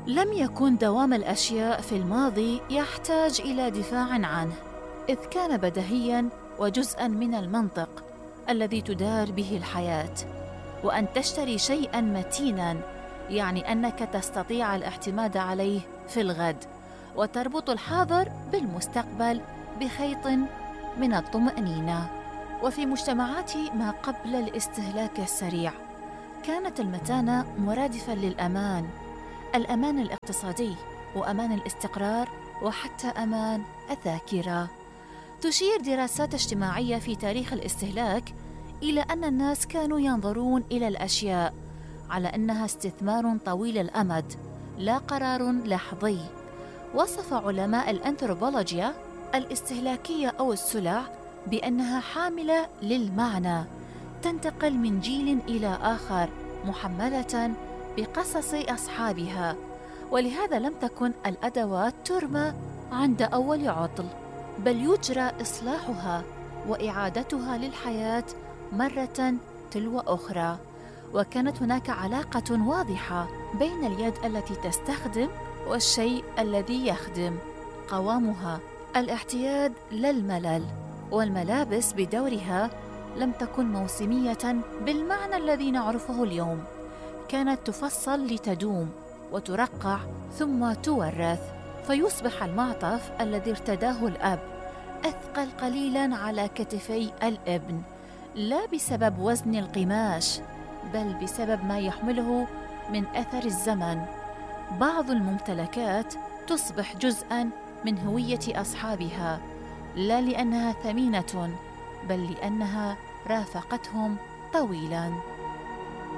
لم يكن دوام الأشياء في الماضي يحتاج إلى دفاع عنه، إذ كان بديهياً وجزءاً من المنطق الذي تدار به الحياة. وأن تشتري شيئاً متيناً يعني أنك تستطيع الاعتماد عليه في الغد، وتربط الحاضر بالمستقبل بخيط من الطمأنينة. وفي مجتمعات ما قبل الاستهلاك السريع كانت المتانة مرادفاً للأمان، الأمان الاقتصادي وأمان الاستقرار وحتى أمان الذاكرة. تشير دراسات اجتماعية في تاريخ الاستهلاك إلى أن الناس كانوا ينظرون إلى الأشياء على أنها استثمار طويل الأمد لا قرار لحظي. وصف علماء الأنثروبولوجيا الاستهلاكية أو السلع بأنها حاملة للمعنى، تنتقل من جيل إلى آخر محملة بقصص أصحابها، ولهذا لم تكن الأدوات ترمى عند أول عطل، بل يجرى إصلاحها وإعادتها للحياة مرة تلو أخرى. وكانت هناك علاقة واضحة بين اليد التي تستخدم والشيء الذي يخدم، قوامها الاعتياد لا الملل. والملابس بدورها لم تكن موسمية بالمعنى الذي نعرفه اليوم، كانت تفصل لتدوم وترقع ثم تورث، فيصبح المعطف الذي ارتداه الأب أثقل قليلاً على كتفي الابن، لا بسبب وزن القماش بل بسبب ما يحمله من أثر الزمن. بعض الممتلكات تصبح جزءاً من هوية أصحابها، لا لأنها ثمينة بل لأنها رافقتهم طويلاً.